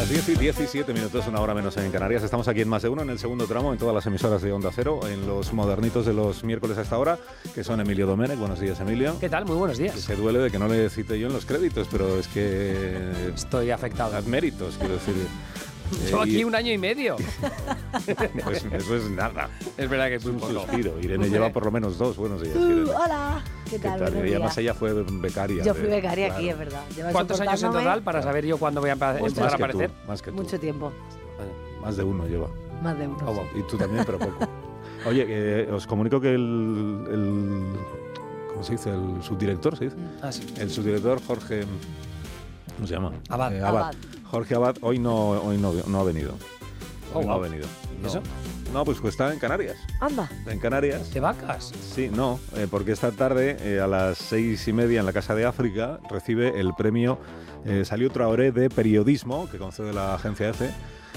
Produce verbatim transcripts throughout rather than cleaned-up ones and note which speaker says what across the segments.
Speaker 1: Las diez y diecisiete minutos, una hora menos en Canarias. Estamos aquí en Más de Uno, en el segundo tramo, en todas las emisoras de Onda Cero, en los modernitos de los miércoles a esta hora, que son Emilio Domènech. Buenos días, Emilio.
Speaker 2: ¿Qué tal? Muy buenos días.
Speaker 1: Que se duele de que no le cite yo en los créditos, pero es que...
Speaker 2: Estoy afectado.
Speaker 1: Las méritos, quiero decir.
Speaker 2: Llevo
Speaker 1: eh,
Speaker 2: aquí
Speaker 1: y...
Speaker 2: un año y medio.
Speaker 1: Pues eso es nada.
Speaker 2: Es verdad que es
Speaker 1: Es un
Speaker 2: un poco.
Speaker 1: suspiro. Irene lleva por lo menos dos. Buenos días,
Speaker 3: Uh,
Speaker 1: Irene.
Speaker 3: hola, ¿qué tal?
Speaker 1: ¿Qué tal?
Speaker 3: Buenos
Speaker 1: Y además
Speaker 3: días.
Speaker 1: ella fue becaria.
Speaker 3: Yo
Speaker 1: de-
Speaker 3: fui becaria
Speaker 1: claro.
Speaker 3: aquí, es verdad. Lleva
Speaker 2: ¿Cuántos años en
Speaker 3: soportándome
Speaker 2: total para saber yo cuándo voy a empa-
Speaker 1: Pues
Speaker 2: empezar a
Speaker 1: más que
Speaker 2: aparecer?
Speaker 1: tú, más que tú.
Speaker 3: Mucho tiempo,
Speaker 1: Más de uno lleva.
Speaker 3: más de uno.
Speaker 2: Oh, wow.
Speaker 1: Y tú también, pero poco. Oye, eh, os comunico que el, el... ¿Cómo se dice? El subdirector, ¿se dice?
Speaker 2: Ah, sí.
Speaker 1: El subdirector Jorge... ¿Cómo se llama?
Speaker 2: Abad.
Speaker 1: Eh,
Speaker 3: Abad.
Speaker 1: Jorge Abad hoy no, hoy no, no ha venido.
Speaker 2: Oh,
Speaker 1: Hoy no ha
Speaker 2: wow.
Speaker 1: venido.
Speaker 2: ¿Y
Speaker 1: No.
Speaker 2: eso?
Speaker 1: No, pues, pues está en Canarias.
Speaker 3: Anda.
Speaker 1: En Canarias.
Speaker 2: ¿De vacas?
Speaker 1: Sí, no, eh, porque esta tarde eh, a las seis y media en la Casa de África recibe el premio eh, Salió Traoré de periodismo que concede la agencia EFE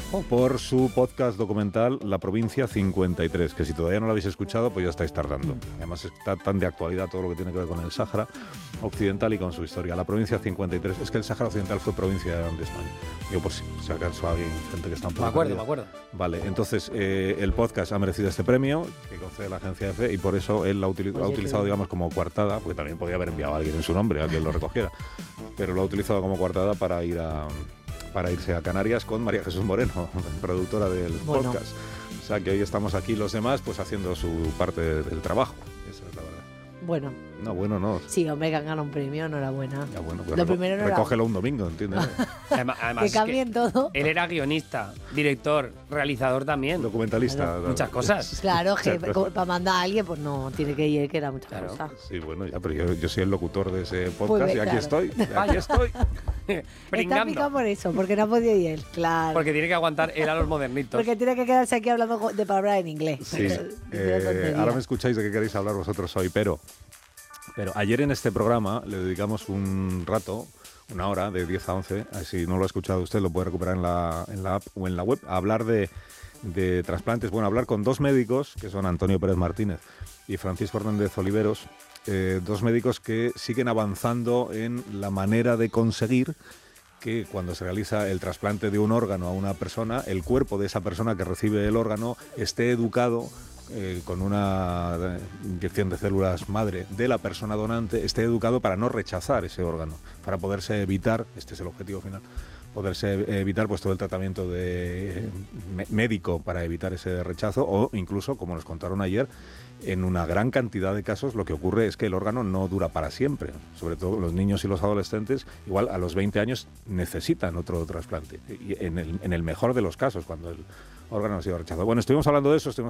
Speaker 1: por su podcast documental La Provincia cincuenta y tres, que si todavía no lo habéis escuchado, pues ya estáis tardando. Además está tan de actualidad todo lo que tiene que ver con el Sáhara Occidental y con su historia. La Provincia cincuenta y tres, es que el Sáhara Occidental fue provincia de España. Digo, por si, si acaso hay gente que está un poco
Speaker 2: Me acuerdo,
Speaker 1: perdida.
Speaker 2: me acuerdo.
Speaker 1: Vale, entonces eh, el podcast ha merecido este premio que concede la agencia EFE y por eso él lo ha, utili- lo ha
Speaker 3: Oye,
Speaker 1: utilizado,
Speaker 3: qué bien.
Speaker 1: digamos, como coartada, porque también podía haber enviado a alguien en su nombre, a quien lo recogiera, pero lo ha utilizado como coartada para ir a para irse a Canarias con María Jesús Moreno, productora del
Speaker 3: Bueno.
Speaker 1: podcast. O sea que hoy estamos aquí los demás pues haciendo su parte de- del trabajo. Esa es la verdad.
Speaker 3: Bueno,
Speaker 1: No, bueno, no.
Speaker 3: sí, hombre, que han ganado un premio, enhorabuena.
Speaker 1: Ya, bueno, pues
Speaker 3: Lo
Speaker 1: reco-
Speaker 3: primero no era-
Speaker 1: recógelo un domingo, ¿entiendes?
Speaker 2: Además, además
Speaker 3: Que
Speaker 2: es que
Speaker 3: cambien todo.
Speaker 2: él era guionista, director, realizador también.
Speaker 1: Documentalista.
Speaker 2: Muchas cosas.
Speaker 3: Claro, que
Speaker 1: Exacto.
Speaker 3: como para mandar a alguien, pues no, tiene que ir, que era muchas
Speaker 2: Claro.
Speaker 3: cosas.
Speaker 1: Sí, bueno, ya, pero yo, yo soy el locutor de ese podcast
Speaker 3: bien,
Speaker 1: y aquí
Speaker 3: claro.
Speaker 1: estoy, aquí
Speaker 2: Vaya.
Speaker 1: estoy.
Speaker 3: Está
Speaker 2: Pringando.
Speaker 3: picado por eso, porque no ha podido ir él, claro.
Speaker 2: Porque tiene que aguantar él a los modernitos.
Speaker 3: Porque tiene que quedarse aquí hablando de palabras en inglés.
Speaker 1: Sí,
Speaker 3: Es una
Speaker 1: eh,
Speaker 3: tontería.
Speaker 1: ahora me escucháis de qué queréis hablar vosotros hoy, pero, pero ayer en este programa le dedicamos un rato, una hora, de diez a once, eh, si no lo ha escuchado usted lo puede recuperar en la, en la app o en la web, a hablar de, de trasplantes, bueno, hablar con dos médicos, que son Antonio Pérez Martínez y Francisco Hernández Oliveros, eh, dos médicos que siguen avanzando en la manera de conseguir que cuando se realiza el trasplante de un órgano a una persona, el cuerpo de esa persona que recibe el órgano esté educado eh, con una eh, inyección de células madre de la persona donante, esté educado para no rechazar ese órgano, para poderse evitar, este es el objetivo final, poderse evitar pues todo el tratamiento de eh, me- médico para evitar ese rechazo o incluso, como nos contaron ayer, en una gran cantidad de casos lo que ocurre es que el órgano no dura para siempre, sobre todo los niños y los adolescentes, igual a los veinte años necesitan otro trasplante, y en el, en el mejor de los casos, cuando el órgano ha sido rechazado. Bueno, estuvimos hablando de eso, estuvimos